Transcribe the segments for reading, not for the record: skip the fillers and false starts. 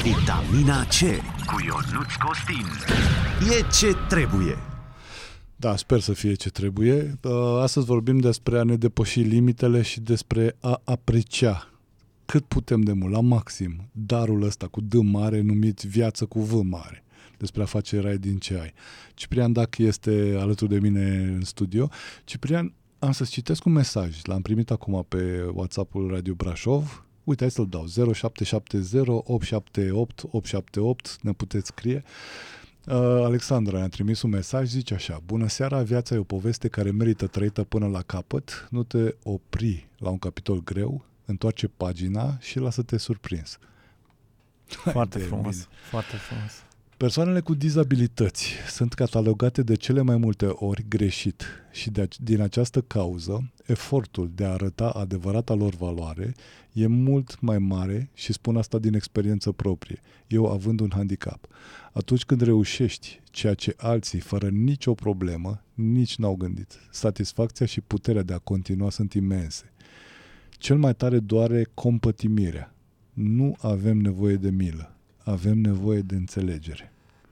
Vitamina C cu Ionuț Costin. E ce trebuie. Da, sper să fie ce trebuie. Astăzi vorbim despre a ne depăși limitele și despre a aprecia cât putem de mult, la maxim, darul ăsta cu D mare numit viață cu V mare. Despre a face rai din ce ai. Ciprian Dac este alături de mine în studio. Ciprian, am să-ți citesc un mesaj. L-am primit acum pe WhatsApp-ul Radio Brașov. Uite, hai să-l dau. 0770 878 878. Ne puteți scrie. Alexandra ne-a trimis un mesaj, zice așa: bună seara, viața e o poveste care merită trăită până la capăt, nu te opri la un capitol greu, întoarce pagina și lasă-te surprins. Foarte frumos, foarte frumos. Persoanele cu dizabilități sunt catalogate de cele mai multe ori greșit și din această cauză, efortul de a arăta adevărata lor valoare e mult mai mare și spun asta din experiență proprie, eu având un handicap. Atunci când reușești ceea ce alții, fără nicio problemă, nici n-au gândit, satisfacția și puterea de a continua sunt imense. Cel mai tare doare compătimirea. Nu avem nevoie de milă, avem nevoie de înțelegere.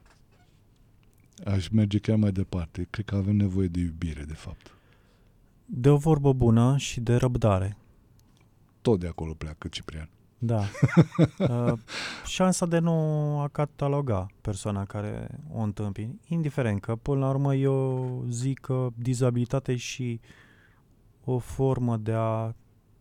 Aș merge chiar mai departe. Cred că avem nevoie de iubire, de fapt. De o vorbă bună și de răbdare. Tot de acolo pleacă Ciprian. Da. Șansa de nu a cataloga persoana care o întâmpini, indiferent că, până la urmă, eu zic că dizabilitate și o formă de a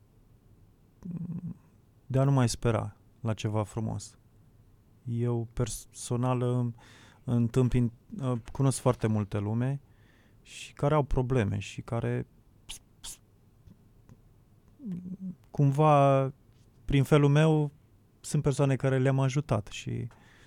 nu mai spera la ceva frumos. Eu personal cunosc foarte multe lume și care au probleme și care cumva, prin felul meu, sunt persoane care le-am ajutat și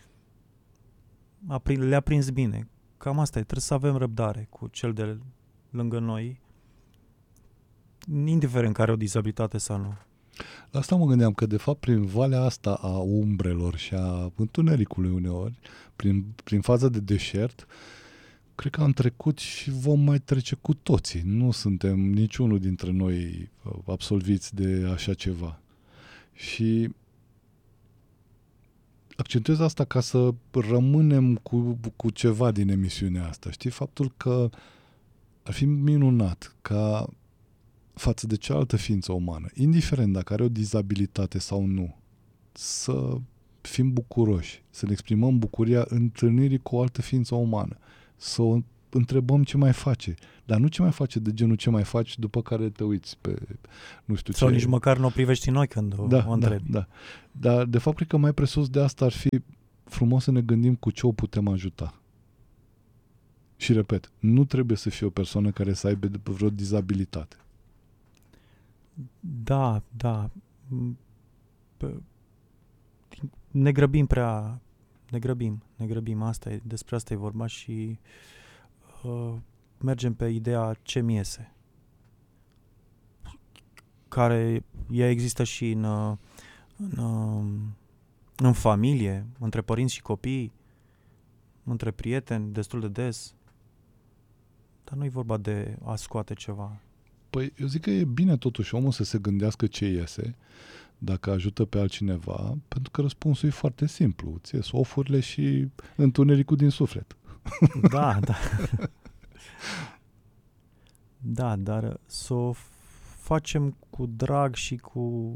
le-a prins bine. Cam asta e, trebuie să avem răbdare cu cel de lângă noi, indiferent că are o dizabilitate sau nu. La asta mă gândeam, că de fapt prin valea asta a umbrelor și a întunericului uneori, prin faza de deșert, cred că am trecut și vom mai trece cu toții. Nu suntem niciunul dintre noi absolviți de așa ceva. Și accentuez asta ca să rămânem cu ceva din emisiunea asta. Știi? Faptul că ar fi minunat ca față de cealaltă ființă umană, indiferent dacă are o dizabilitate sau nu, să fim bucuroși, să ne exprimăm bucuria întâlnirii cu o altă ființă umană, să o întrebăm ce mai face, dar nu ce mai face de genul ce mai faci, după care te uiți pe nu știu sau ce. Nici măcar nu o privești în noi când o întrebi. Da. Dar de fapt cred că mai presus de asta ar fi frumos să ne gândim cu ce o putem ajuta. Și repet, nu trebuie să fie o persoană care să aibă vreo dizabilitate. Da. Ne grăbim prea. Ne grăbim. Despre asta e vorba și mergem pe ideea ce mi iese. Care ea există și în familie, între părinți și copii, între prieteni, destul de des. Dar nu e vorba de a scoate ceva. Păi eu zic că e bine totuși omul să se gândească ce iese, dacă ajută pe altcineva, pentru că răspunsul e foarte simplu. Îți ies ofurile și întunericul din suflet. Da. Da, dar să o facem cu drag și cu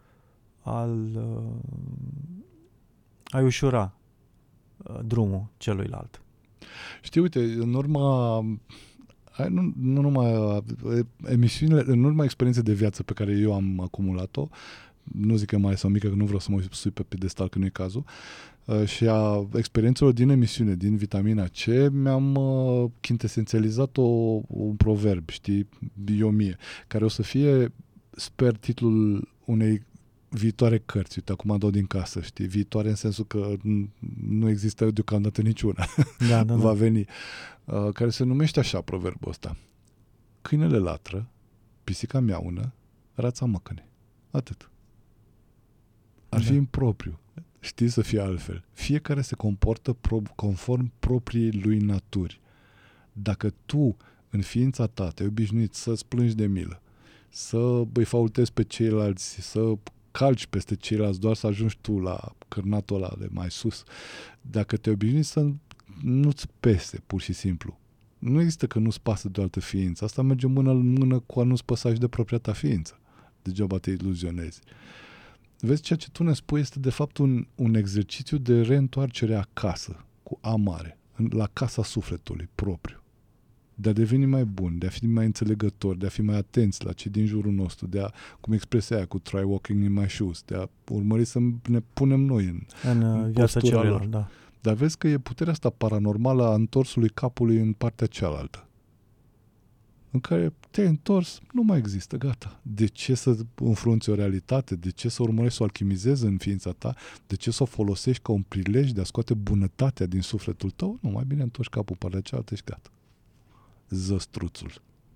a-i ușura drumul celuilalt. Știi, uite, în urma nu numai emisiunile, în urma experienței de viață pe care eu am acumulat-o, nu zic că mare sau mică, că nu vreau să mă sui pe piedestal, că nu e cazul, și a experiențelor din emisiune, din Vitamina C, mi-am chintesențializat un proverb, știi, mie, care o să fie, sper, titlul unei viitoare cărți. Uite, acum dau din casă, știi, viitoare în sensul că nu există deocamdată niciuna. Da. Va veni. Care se numește așa, proverbul ăsta: câinele latră, pisica miaună, rața măcăne. Atât. Ar fi impropriu. Știi, să fie altfel. Fiecare se comportă conform propriei lui naturi. Dacă tu, în ființa ta, te-ai obișnuit să-ți plângi de milă, să îi faultezi pe ceilalți, să calci peste ceilalți, doar să ajungi tu la cârnatul ăla de mai sus. Dacă te obișnuiești să nu-ți pese, pur și simplu. Nu există că nu-ți pasă de o altă ființă. Asta merge mână în mână cu a nu-ți păsa și de propria ta ființă. Degeaba te iluzionezi. Vezi, ceea ce tu ne spui este de fapt un exercițiu de reîntoarcere acasă, cu A mare, la casa sufletului propriu. De a deveni mai bun, de a fi mai înțelegători, de a fi mai atenți la cei din jurul nostru, de a, cum expresia aia cu try walking in my shoes, de a urmări să ne punem noi în viața postura lor. da. Dar vezi că e puterea asta paranormală a întorsului capului în partea cealaltă, în care te-ai întors, nu mai există, gata. De ce să înfrunți o realitate? De ce să urmărești să o alchimizezi în ființa ta? De ce să o folosești ca un prilej de a scoate bunătatea din sufletul tău? Nu, mai bine întorci capul pe partea cealaltă și gata. Zăstruțul.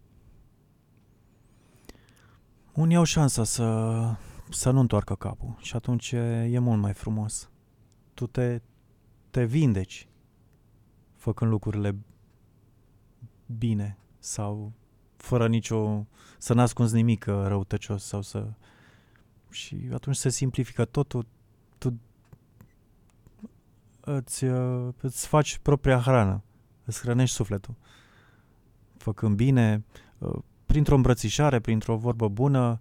Unii au șansa să nu întoarcă capul și atunci e mult mai frumos. Tu te vindeci făcând lucrurile bine sau fără să n-ascunzi nimic răutăcios sau și atunci se simplifică totul, tu îți faci propria hrană, îți hrănești sufletul făcând bine, printr-o îmbrățișare, printr-o vorbă bună.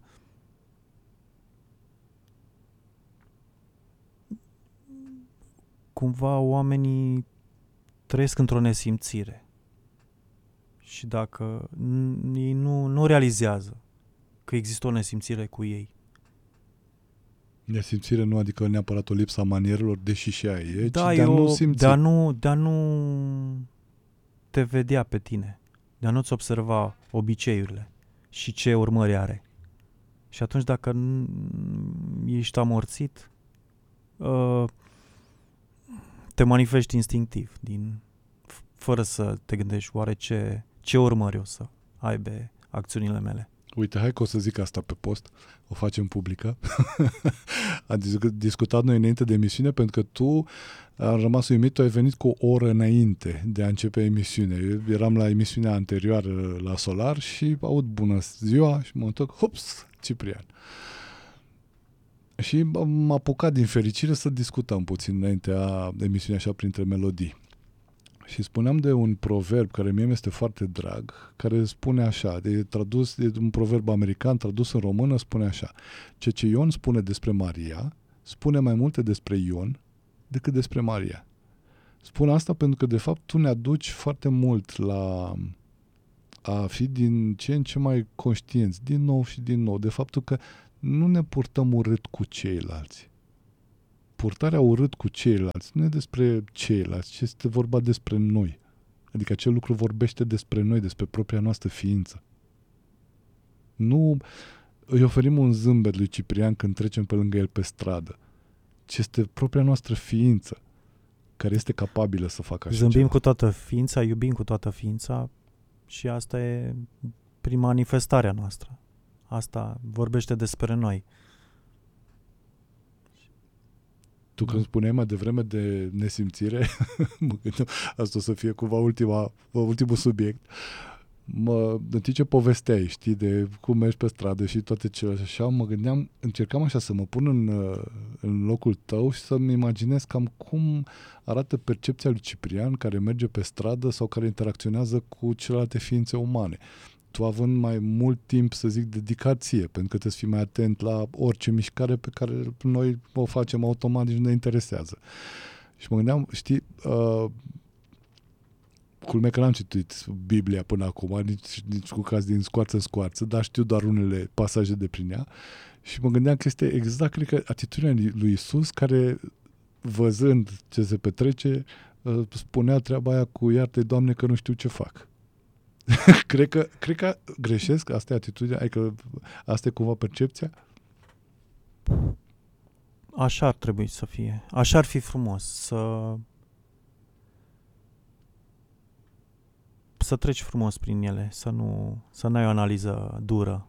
Cumva oamenii trăiesc într-o nesimțire și dacă ei nu realizează că există o nesimțire cu ei. Nesimțire nu adică neapărat o lipsă a manierelor, deși și aia e, da, ci de a nu simți. De a nu te vedea pe tine, de a nu-ți observa obiceiurile și ce urmări are. Și atunci dacă ești amorțit, te manifesti instinctiv, fără să te gândești oare ce urmări o să aibă acțiunile mele. Uite, hai că o să zic asta pe post, o facem publică. Am discutat noi înainte de emisiune, pentru că tu am rămas uimit, tu ai venit cu o oră înainte de a începe emisiunea. Eu eram la emisiunea anterioară la Solar și aud bună ziua și mă întorc, hops, Ciprian. Și m-am apucat din fericire să discutăm puțin înaintea emisiunii așa printre melodii. Și spuneam de un proverb care mie mi-este foarte drag, care spune așa, e un proverb american, tradus în română, spune așa: ce Ion spune despre Maria, spune mai multe despre Ion decât despre Maria. Spun asta pentru că, de fapt, tu ne aduci foarte mult la a fi din ce în ce mai conștienți, din nou și din nou, de faptul că nu ne purtăm urât cu ceilalți. Purtarea urât cu ceilalți nu e despre ceilalți, ci este vorba despre noi. Adică acel lucru vorbește despre noi, despre propria noastră ființă. Nu îi oferim un zâmbet lui Ciprian când trecem pe lângă el pe stradă, ci este propria noastră ființă care este capabilă să facă așa Zâmbim ceva. cu toată ființa, iubim cu toată ființa și asta e prin manifestarea noastră. Asta vorbește despre noi. Tu când spuneai mai devreme de nesimțire, mă gândeam, asta o să fie cumva ultimul subiect, în timp ce povesteai, știi, de cum mergi pe stradă și toate cele așa, mă gândeam, încercam așa să mă pun în locul tău și să-mi imaginez cam cum arată percepția lui Ciprian care merge pe stradă sau care interacționează cu celelalte ființe umane. Tu având mai mult timp, să zic, dedicat ție, pentru că trebuie să fii mai atent la orice mișcare pe care noi o facem automat, nici nu ne interesează. Și mă gândeam, știi, culmea că n-am citit Biblia până acum, nici cu caz din scoarță în scoarță, dar știu doar unele pasaje de prin ea și mă gândeam că este exact, cred că, atitudinea lui Iisus care, văzând ce se petrece, spunea treaba aia cu iartă-i, Doamne, că nu știu ce fac. Cred că greșesc, asta e atitudinea, adică asta e cumva percepția? Așa ar trebui să fie. Așa ar fi frumos să treci frumos prin ele, să n-ai o analiză dură.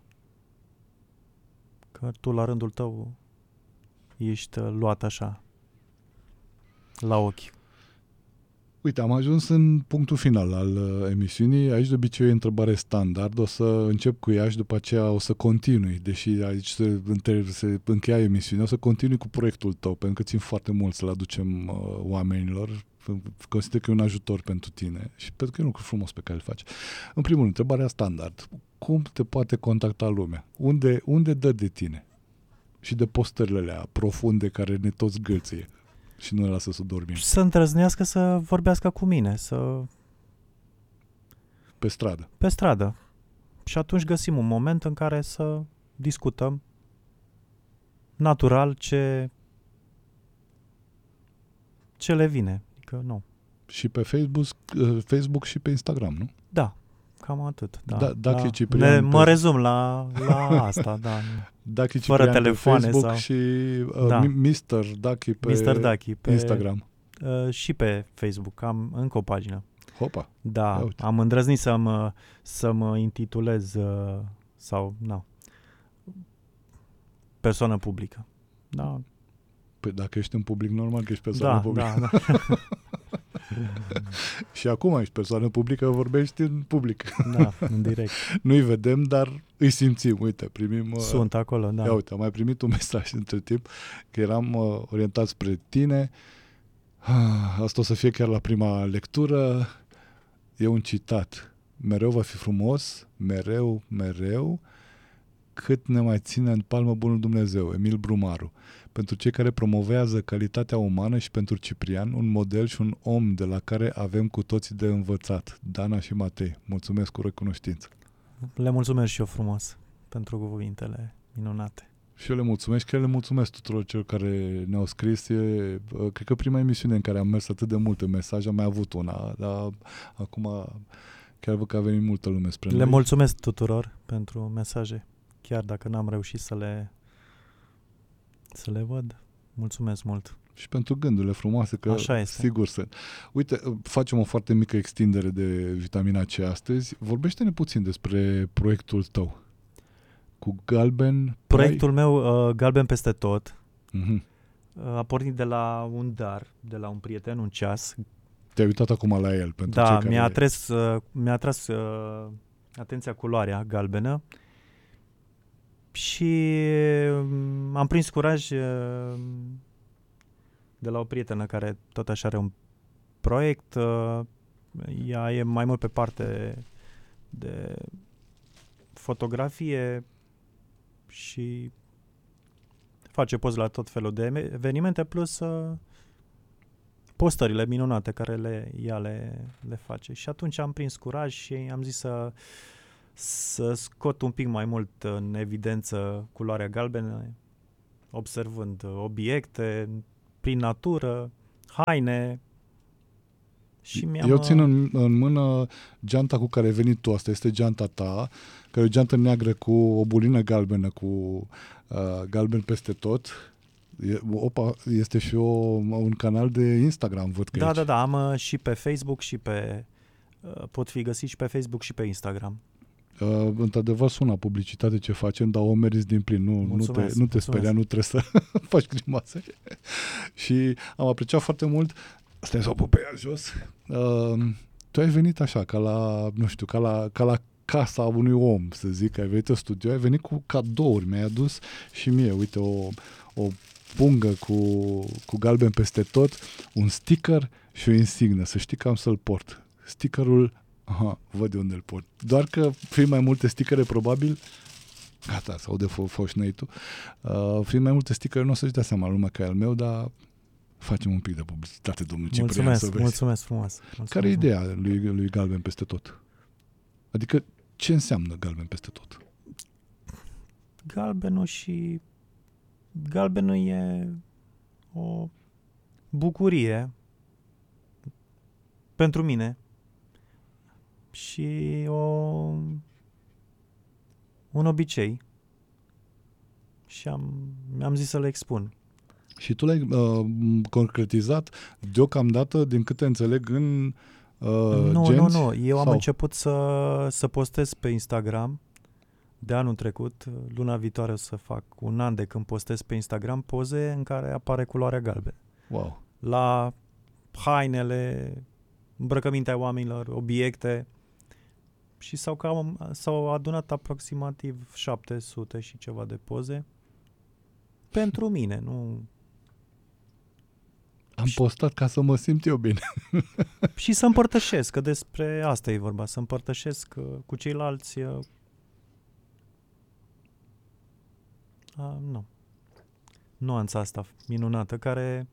Că tu la rândul tău ești luat așa la ochi. Uite, am ajuns în punctul final al emisiunii. Aici de obicei e întrebare standard. O să încep cu ea și după aceea o să continui. Deși aici se încheia emisiunea, o să continui cu proiectul tău, pentru că țin foarte mult să-l aducem oamenilor. Consider că e un ajutor pentru tine și pentru că e un lucru frumos pe care îl faci. În primul rând, întrebarea standard. Cum te poate contacta lumea? Unde dă de tine? Și de postările alea profunde care ne toți gâlție și nu ne lasă să dormim. Să îndrăznească să vorbească cu mine, Pe stradă. pe stradă. Și atunci găsim un moment în care să discutăm natural ce le vine. Adică, nu. Și pe Facebook și pe Instagram, nu? Da, cam atât. Da, Dachi Ciprian mă rezum la asta, da. Dachi Fără Ciprian telefoane pe Facebook sau... și Da. Mr. Dachi pe Mr. Dachi pe Instagram. Și pe Facebook, am încă o pagină. Hopa! Da, am îndrăznit să mă intitulez persoană publică. Da. Păi dacă ești în public, normal că ești persoană publică. Da. Și acum ești persoană publică, vorbești în public. Da, în direct. Nu-i vedem, dar îi simțim. Uite, primim... Sunt acolo, da. Ia uite, am mai primit un mesaj între timp că eram orientat spre tine. Asta o să fie chiar la prima lectură. E un citat. Mereu va fi frumos, mereu, mereu, cât ne mai ține în palmă bunul Dumnezeu. Emil Brumaru. Pentru cei care promovează calitatea umană și pentru Ciprian, un model și un om de la care avem cu toții de învățat. Dana și Matei. Mulțumesc cu recunoștință. Le mulțumesc și eu frumos pentru cuvintele minunate. Și eu le mulțumesc, chiar le mulțumesc tuturor celor care ne-au scris. Cred că prima emisiune în care am mers atât de multe mesaje, am mai avut una, dar acum chiar văd că a venit multă lume spre noi. Le mulțumesc tuturor pentru mesaje, chiar dacă n-am reușit să le văd. Mulțumesc mult. Și pentru gândurile frumoase, că așa este. Sigur sunt. Uite, facem o foarte mică extindere de vitamina C astăzi. Vorbește-ne puțin despre proiectul tău. Cu Galben... Proiectul meu, Galben peste tot, Uh-huh. A pornit de la un dar, de la un prieten, un ceas. Te-ai uitat acum la el. Pentru Da, cei care... mi-a atras atenția culoarea galbenă și am prins curaj de la o prietenă care tot așa are un proiect. Ea e mai mult pe parte de fotografie și face poze la tot felul de evenimente, plus postările minunate care ea le face. Și atunci am prins curaj și am zis să scot un pic mai mult în evidență culoarea galbenă, observând obiecte prin natură, haine. Și eu țin în mână geanta cu care ai venit tu. Asta este geanta ta, care e o geantă neagră cu o bulină galbenă, cu galben peste tot. Este și un canal de Instagram, văd că aici. Da, am și pe Facebook și pot fi găsit și pe Facebook și pe Instagram. Într-adevăr sună publicitate ce facem, dar o meriți din plin. Nu te speria, nu trebuie să faci grimase. Și am apreciat foarte mult. Stai să o pup pe ea jos. Tu ai venit așa, ca la casa unui om, să zic, ai venit în studio, ai venit cu cadouri, mi-ai adus și mie, uite, o pungă cu galben peste tot, un sticker și o insignă, să știi că am să-l port. Stickerul, văd de unde îl port. Doar că fiind mai multe stickere, probabil, gata, sau de foșneitul, fiind mai multe stickere, nu o să-și dea seama lumea că e al meu, dar facem un pic de publicitate, domnul Ciprian, să vezi. Mulțumesc frumos. Care e ideea lui Galben peste tot? Adică, ce înseamnă Galben peste tot? Galbenul e o bucurie pentru mine și un obicei și mi-am zis să le expun. Și tu l-ai concretizat deocamdată, din câte înțeleg, în genți? Nu. Eu am început să postez pe Instagram de anul trecut. Luna viitoare o să fac un an de când postez pe Instagram poze în care apare culoarea galbenă. Wow. La hainele îmbrăcămintea oamenilor, obiecte și s-au adunat aproximativ 700 și ceva de poze pentru mine, nu... Am postat ca să mă simt eu bine. Și să împărtășesc, că despre asta e vorba, să împărtășesc cu ceilalți. Nu. Nuanța asta minunată care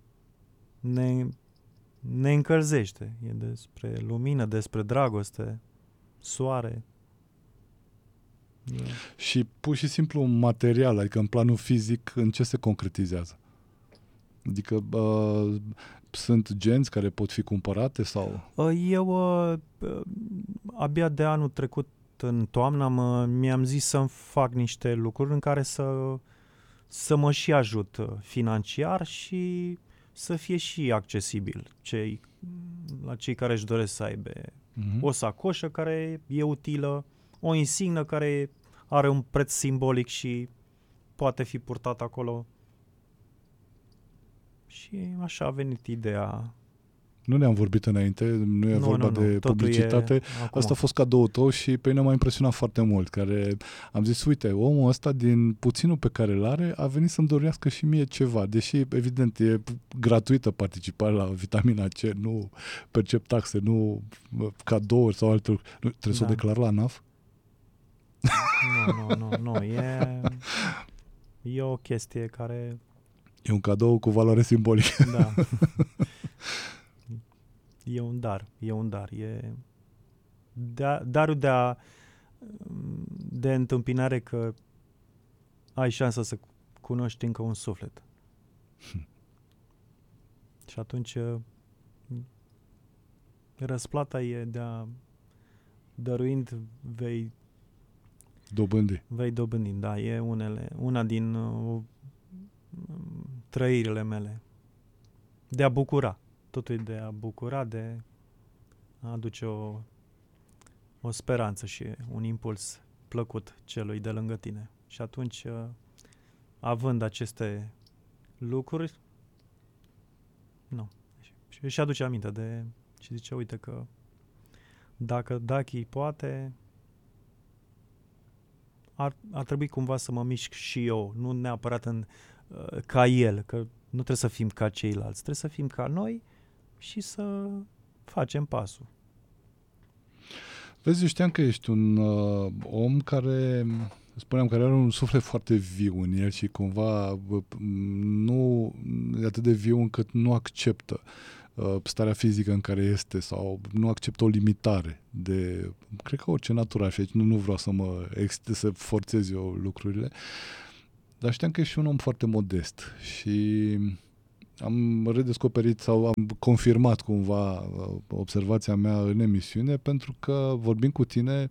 ne încălzește. E despre lumină, despre dragoste, soare. Și pur și simplu un material, adică în planul fizic, în ce se concretizează? Adică sunt genți care pot fi cumpărate sau? Eu abia de anul trecut în toamnă mi-am zis să-mi fac niște lucruri în care să mă și ajut financiar și să fie și accesibil la cei care își doresc să aibă o sacoșă care e utilă, o insignă care are un preț simbolic și poate fi purtat acolo. Și așa a venit ideea. Nu ne-am vorbit înainte, nu e vorba de publicitate. Asta a fost cadoul tău și pe mine m-a impresionat foarte mult, care am zis, uite, omul ăsta din puținul pe care îl are a venit să-mi dorească și mie ceva, deși evident e gratuită participarea la vitamina C, nu percep taxe, nu cadouri sau alte lucruri. Trebuie să o declar la ANAF? Nu, e o chestie care... E un cadou cu valoare simbolică. Da. E un dar. E darul de întâmpinare că ai șansa să cunoști încă un suflet. Și atunci răsplata e dăruind vei dobândi. Da, e una din trăirile mele. De a bucura. Totul e de a bucura, de a aduce o speranță și un impuls plăcut celui de lângă tine. Și atunci, având aceste lucruri, și își aduce aminte și zice, uite că dacă Dachi poate, ar trebui cumva să mă mișc și eu, nu neapărat ca el, că nu trebuie să fim ca ceilalți, trebuie să fim ca noi și să facem pasul. Vezi, eu știam că ești un om care, spuneam, care are un suflet foarte viu în el și cumva nu e atât de viu încât nu acceptă starea fizică în care este sau nu acceptă o limitare de, cred că orice natură și aici nu vreau să forțez eu lucrurile, dar știam că ești un om foarte modest și am redescoperit sau am confirmat cumva observația mea în emisiune, pentru că vorbind cu tine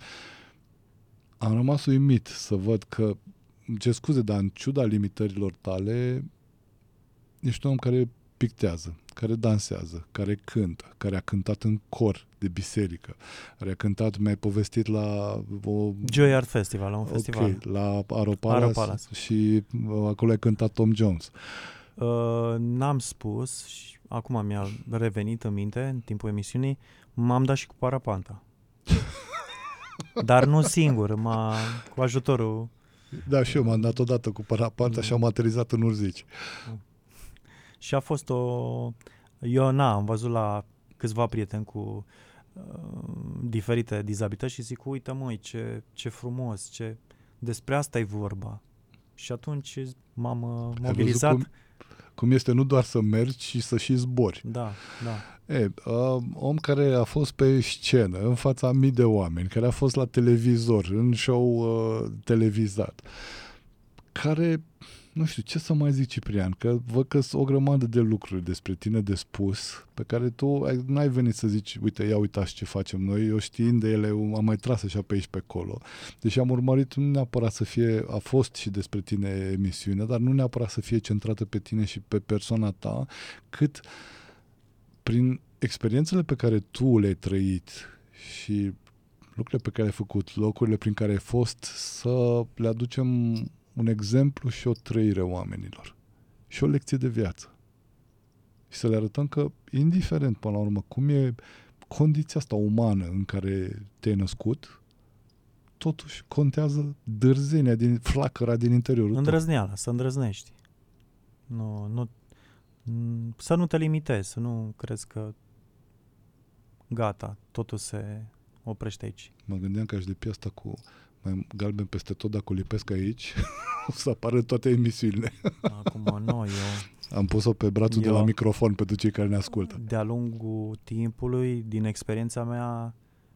am rămas uimit să văd că, ce scuze, dar în ciuda limitărilor tale ești un om care pictează, care dansează, care cântă, care a cântat în cor de biserică, care a cântat, mi-ai povestit la Joy Art Festival, la un festival. La Aropalace și acolo ai cântat Tom Jones. N-am spus și acum mi-a revenit în minte în timpul emisiunii, m-am dat și cu parapanta. Dar nu singur, cu ajutorul. Da, și eu m-am dat odată cu parapanta și am aterizat în Urzici. Și a fost eu am văzut la câțiva prieteni cu diferite dizabilități și zic, uite măi, ce frumos, despre asta e vorba. Și atunci m-am mobilizat. Cum este nu doar să mergi, ci să și zbori. Da. Om care a fost pe scenă, în fața mii de oameni, care a fost la televizor, în show televizat, care, nu știu, ce să mai zic, Ciprian, că văd că sunt o grămadă de lucruri despre tine de spus, pe care tu n-ai venit să zici, uite, ia uitați ce facem noi, eu știind de ele, am mai tras așa pe aici pe acolo. Deși am urmărit, nu neapărat să fie, a fost și despre tine emisiune, dar nu neapărat să fie centrată pe tine și pe persoana ta, cât prin experiențele pe care tu le-ai trăit și lucrurile pe care le-ai făcut, locurile prin care ai fost, să le aducem un exemplu și o trăire oamenilor. Și o lecție de viață. Și să le arătăm că, indiferent, până la urmă, cum e condiția asta umană în care te-ai născut, totuși contează dârzenia flacăra din interiorul tău. Îndrăzneala, să îndrăznești. Să nu te limitezi, să nu crezi că gata, totul se oprește aici. Mă gândeam că aș de piasta cu mai galben peste tot, dacă o lipesc aici, o să apară toate emisiunile. Acum, eu... Am pus-o pe brațul de la microfon pentru cei care ne ascultă. De-a lungul timpului, din experiența mea,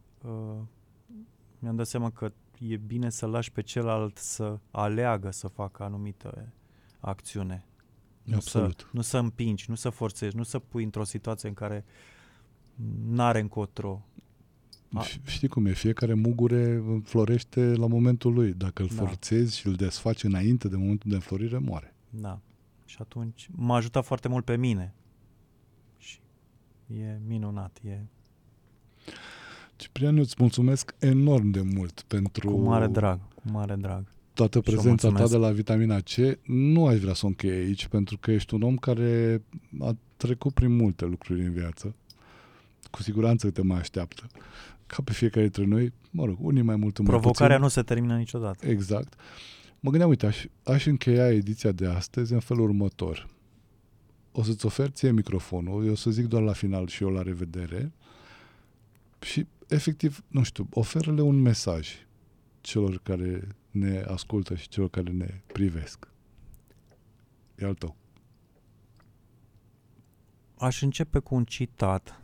mi-am dat seama că e bine să lași pe celălalt să aleagă să facă anumită acțiune. Absolut. Nu să împingi, nu să forțezi, nu să pui într-o situație în care n-are încotro. Știi cum e? Fiecare mugure înflorește la momentul lui. Dacă îl forțezi și îl desfaci înainte de momentul de înflorire, moare. Da. Și atunci m-a ajutat foarte mult pe mine. Și e minunat. Ciprian, eu îți mulțumesc enorm de mult pentru... Cu mare drag. Toată prezența ta de la Vitamina C. Nu aș vrea să o închei aici, pentru că ești un om care a trecut prin multe lucruri în viață. Cu siguranță te mai așteaptă. Ca pe fiecare dintre noi, mă rog, unii mai mult, Provocarea nu se termină niciodată. Exact. Mă gândeam, uite, aș încheia ediția de astăzi în felul următor. O să-ți ofer ție microfonul, eu o să zic doar la final și eu la revedere și, efectiv, nu știu, oferă-le un mesaj celor care ne ascultă și celor care ne privesc. E al tău. Aș începe cu un citat.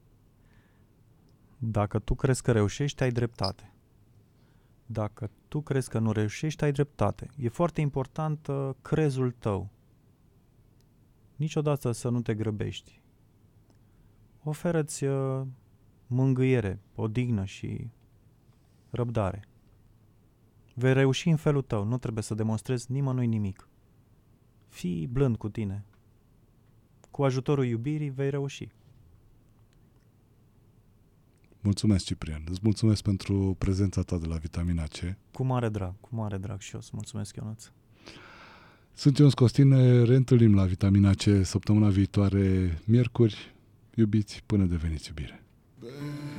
Dacă tu crezi că reușești, ai dreptate. Dacă tu crezi că nu reușești, ai dreptate. E foarte important crezul tău. Niciodată să nu te grăbești. Oferă-ți mângâiere, odihnă și răbdare. Vei reuși în felul tău, nu trebuie să demonstrezi nimănui nimic. Fii blând cu tine. Cu ajutorul iubirii vei reuși. Mulțumesc, Ciprian. Îți mulțumesc pentru prezența ta de la Vitamina C. Cu mare drag și eu îți mulțumesc, Ionuț. Sunt Ion Costin, ne reîntâlnim la Vitamina C săptămâna viitoare, miercuri. Iubiți până deveniți iubire.